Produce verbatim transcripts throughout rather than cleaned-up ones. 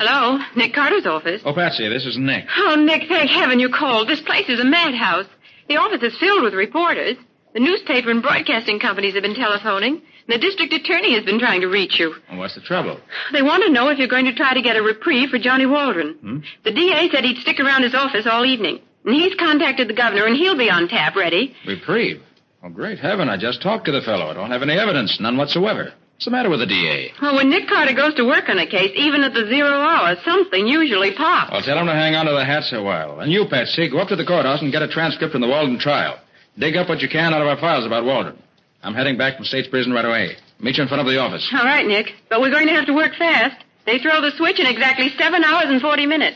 Hello, Nick Carter's office. Oh, Patsy, this is Nick. Oh, Nick, thank heaven you called. This place is a madhouse. The office is filled with reporters. The newspaper and broadcasting companies have been telephoning. The district attorney has been trying to reach you. Well, what's the trouble? They want to know if you're going to try to get a reprieve for Johnny Waldron. Hmm? The D A said he'd stick around his office all evening. And he's contacted the governor, and he'll be on tap ready. Reprieve? Oh, great heaven, I just talked to the fellow. I don't have any evidence, none whatsoever. What's the matter with the D A? Well, when Nick Carter goes to work on a case, even at the zero hour, something usually pops. I'll tell him to hang on to the hats a while. And you, Patsy, go up to the courthouse and get a transcript from the Walden trial. Dig up what you can out of our files about Waldron. I'm heading back from State's prison right away. Meet you in front of the office. All right, Nick. But we're going to have to work fast. They throw the switch in exactly seven hours and forty minutes.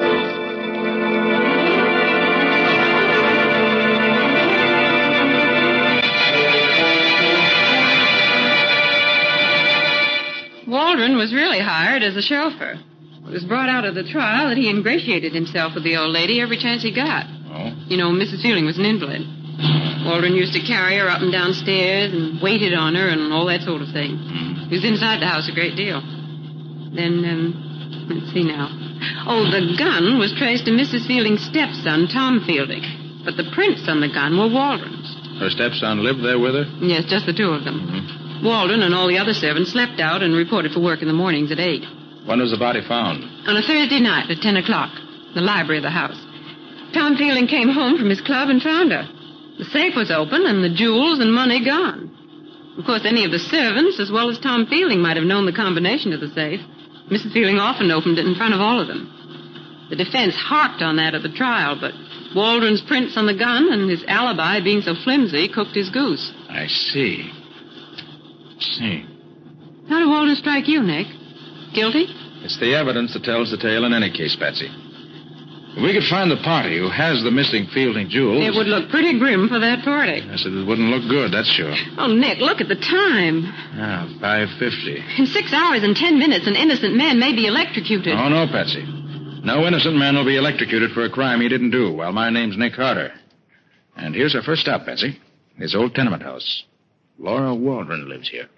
Waldron was really hired as a chauffeur. It was brought out of the trial that he ingratiated himself with the old lady every chance he got. Oh? You know, Missus Fielding was an invalid. Waldron used to carry her up and down stairs and waited on her and all that sort of thing. Mm. He was inside the house a great deal. Then, um, let's see now. Oh, the gun was traced to Missus Fielding's stepson, Tom Fielding. But the prints on the gun were Waldron's. Her stepson lived there with her? Yes, just the two of them. Mm-hmm. Waldron and all the other servants slept out and reported for work in the mornings at eight. When was the body found? On a Thursday night at ten o'clock, the library of the house. Tom Fielding came home from his club and found her. The safe was open and the jewels and money gone. Of course, any of the servants, as well as Tom Fielding, might have known the combination of the safe. Missus Fielding often opened it in front of all of them. The defense harped on that at the trial, but Waldron's prints on the gun and his alibi being so flimsy cooked his goose. I see. See. How did Waldron strike you, Nick? Guilty? It's the evidence that tells the tale in any case, Patsy. If we could find the party who has the missing Fielding jewels... It would look pretty grim for that party. Yes, it wouldn't look good, that's sure. Oh, Nick, look at the time. Ah, five fifty. In six hours and ten minutes, an innocent man may be electrocuted. Oh, no, Patsy. No innocent man will be electrocuted for a crime he didn't do. Well, my name's Nick Carter. And here's our first stop, Patsy. This old tenement house. Laura Waldron lives here.